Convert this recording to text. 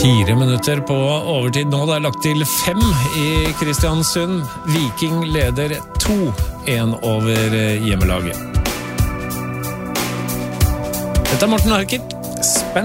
4 minutter på overtid nå. Det lagt til 5 i Kristiansund. Viking leder 2-1 over hjemmelaget. Dette Morten Harket.